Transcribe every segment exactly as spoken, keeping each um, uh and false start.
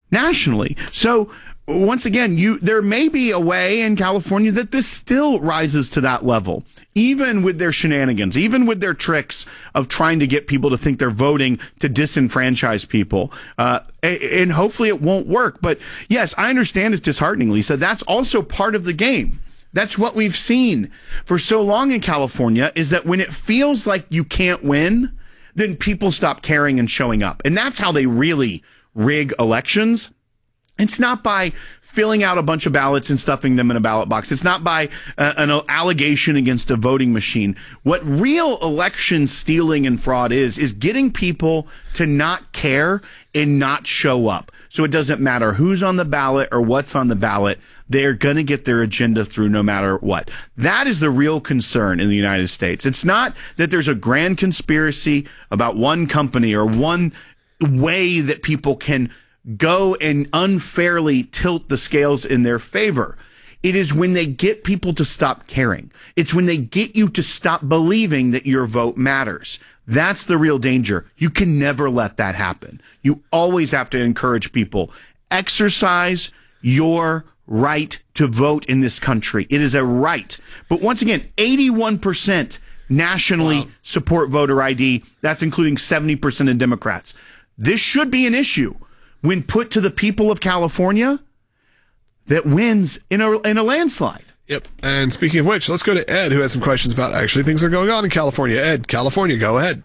nationally. So once again, you there may be a way in California that this still rises to that level, even with their shenanigans, even with their tricks of trying to get people to think they're voting to disenfranchise people. Uh, and hopefully it won't work. But yes, I understand it's disheartening, Lisa. That's also part of the game. That's what we've seen for so long in California, is that when it feels like you can't win, then people stop caring and showing up. And that's how they really rig elections. It's not by filling out a bunch of ballots and stuffing them in a ballot box. It's not by uh, an allegation against a voting machine. What real election stealing and fraud is, is getting people to not care and not show up. So it doesn't matter who's on the ballot or what's on the ballot. They're going to get their agenda through no matter what. That is the real concern in the United States. It's not that there's a grand conspiracy about one company or one way that people can go and unfairly tilt the scales in their favor. It is when they get people to stop caring. It's when they get you to stop believing that your vote matters. That's the real danger. You can never let that happen. You always have to encourage people. Exercise your right to vote in this country. It is a right. But once again, eighty-one percent nationally wow. support voter I D. That's including seventy percent of Democrats. This should be an issue when put to the people of California that wins in a in a landslide. Yep. And speaking of which, let's go to Ed, who has some questions about actually things that are going on in California. Ed, California, go ahead.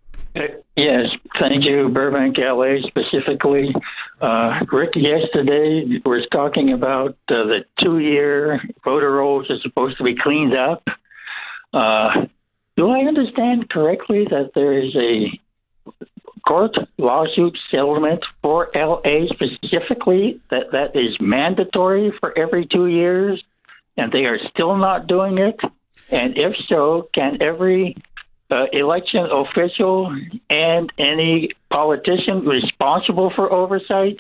Yes, thank you, Burbank, L A specifically. Uh, Rick yesterday was talking about uh, the two-year voter rolls are supposed to be cleaned up. Uh, do I understand correctly that there is a court lawsuit settlement for L A specifically that that is mandatory for every two years, and they are still not doing it? And if so, can every uh, election official and any politician responsible for oversight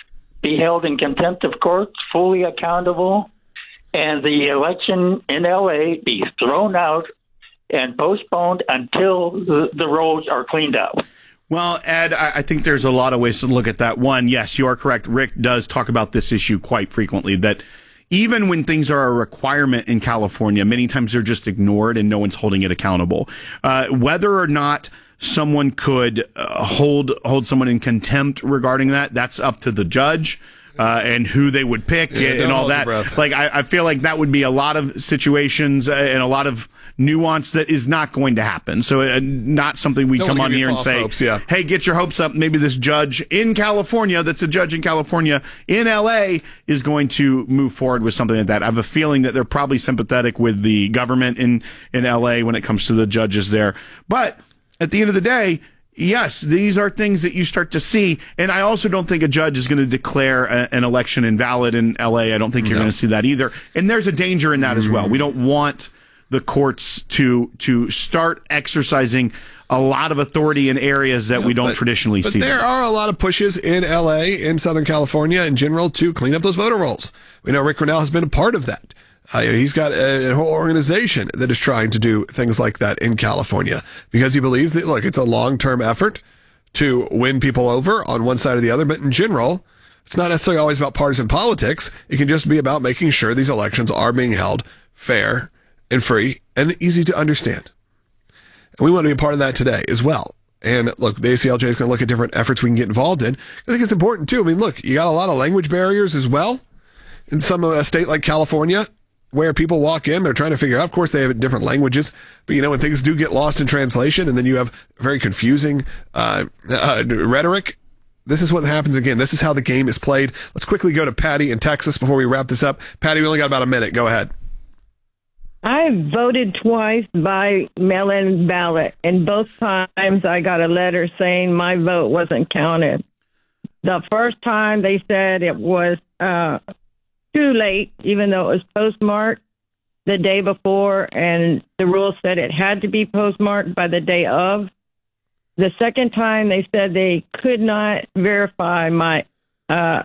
be held in contempt of court, fully accountable, and the election in L A be thrown out and postponed until the, the rolls are cleaned up? Well, Ed, I think there's a lot of ways to look at that. One, yes, you are correct. Rick does talk about this issue quite frequently, that even when things are a requirement in California, many times they're just ignored and no one's holding it accountable. Uh, whether or not someone could uh, hold hold someone in contempt regarding that, that's up to the judge. Uh, and who they would pick yeah, and, and all that. Like, I, I feel like that would be a lot of situations uh, and a lot of nuance that is not going to happen. So uh, not something we Don't come on here and say, hopes, yeah. hey, get your hopes up. Maybe this judge in California, that's a judge in California, in L A, is going to move forward with something like that. I have a feeling that they're probably sympathetic with the government in, in L A when it comes to the judges there. But at the end of the day, yes, these are things that you start to see. And I also don't think a judge is going to declare a, an election invalid in L A. I don't think you're no. going to see that either. And there's a danger in that mm-hmm. as well. We don't want the courts to to start exercising a lot of authority in areas that yeah, we don't but, traditionally but see. But there them. are a lot of pushes in L A, in Southern California in general, to clean up those voter rolls. We know Rick Grenell has been a part of that. Uh, he's got a, a whole organization that is trying to do things like that in California because he believes that, look, it's a long-term effort to win people over on one side or the other. But in general, it's not necessarily always about partisan politics. It can just be about making sure these elections are being held fair and free and easy to understand. And we want to be a part of that today as well. And look, the A C L J is going to look at different efforts we can get involved in. I think it's important too. I mean, look, you got a lot of language barriers as well in some a state like California, where people walk in, they're trying to figure out, of course, they have different languages, but you know, when things do get lost in translation and then you have very confusing uh, uh, rhetoric, this is what happens again. This is how the game is played. Let's quickly go to Patty in Texas before we wrap this up. Patty, we only got about a minute. Go ahead. I voted twice by mail-in ballot, and both times I got a letter saying my vote wasn't counted. The first time they said it was uh, too late, even though it was postmarked the day before, and the rule said it had to be postmarked by the day of. The second time, they said they could not verify my uh,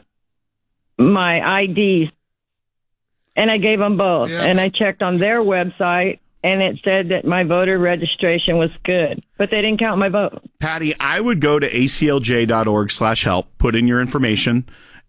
my I Ds, and I gave them both. Yeah. And I checked on their website, and it said that my voter registration was good, but they didn't count my vote. Patty, I would go to A C L J dot org slash help, put in your information.